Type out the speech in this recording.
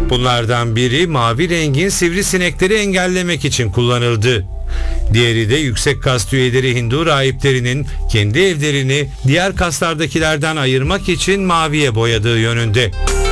Bunlardan biri mavi rengin sivrisinekleri engellemek için kullanıldı. Diğeri de yüksek kast üyeleri Hindu rahiplerinin kendi evlerini diğer kastlardakilerden ayırmak için maviye boyadığı yönünde.